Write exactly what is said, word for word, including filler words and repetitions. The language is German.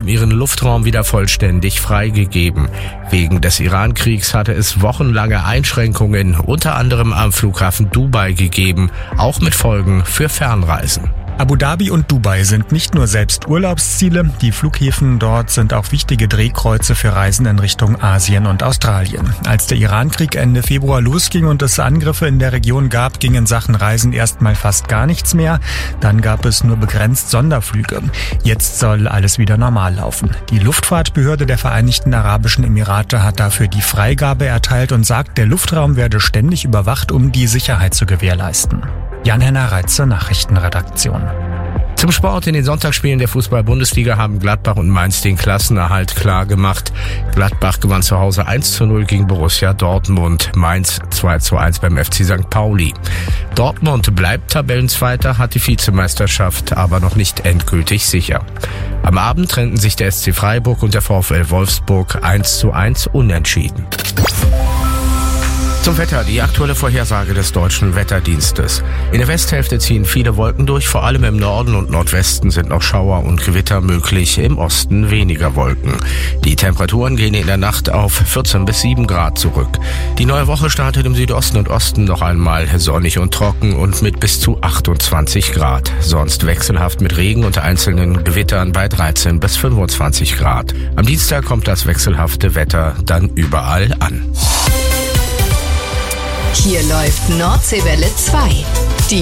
haben ihren Luftraum wieder vollständig freigegeben. Wegen des Iran-Kriegs hatte es wochenlange Einschränkungen, unter anderem am Flughafen Dubai gegeben, auch mit Folgen für Fernreisen. Abu Dhabi und Dubai sind nicht nur selbst Urlaubsziele, die Flughäfen dort sind auch wichtige Drehkreuze für Reisen in Richtung Asien und Australien. Als der Iran-Krieg Ende Februar losging und es Angriffe in der Region gab, ging in Sachen Reisen erstmal fast gar nichts mehr. Dann gab es nur begrenzt Sonderflüge. Jetzt soll alles wieder normal laufen. Die Luftfahrtbehörde der Vereinigten Arabischen Emirate hat dafür die Freigabe erteilt und sagt, der Luftraum werde ständig überwacht, um die Sicherheit zu gewährleisten. Jan-Henner Reitze, Nachrichtenredaktion. Zum Sport. In den Sonntagsspielen der Fußball-Bundesliga haben Gladbach und Mainz den Klassenerhalt klar gemacht. Gladbach gewann zu Hause eins zu null gegen Borussia Dortmund, Mainz zwei zu eins beim F C Sankt Pauli. Dortmund bleibt Tabellenzweiter, hat die Vizemeisterschaft aber noch nicht endgültig sicher. Am Abend trennten sich der S C Freiburg und der VfL Wolfsburg eins zu eins unentschieden. Zum Wetter, die aktuelle Vorhersage des Deutschen Wetterdienstes. In der Westhälfte ziehen viele Wolken durch, vor allem im Norden und Nordwesten sind noch Schauer und Gewitter möglich, im Osten weniger Wolken. Die Temperaturen gehen in der Nacht auf vierzehn bis sieben Grad zurück. Die neue Woche startet im Südosten und Osten noch einmal sonnig und trocken und mit bis zu achtundzwanzig Grad. Sonst wechselhaft mit Regen und einzelnen Gewittern bei dreizehn bis fünfundzwanzig Grad. Am Dienstag kommt das wechselhafte Wetter dann überall an. Hier läuft Nordseewelle zwei.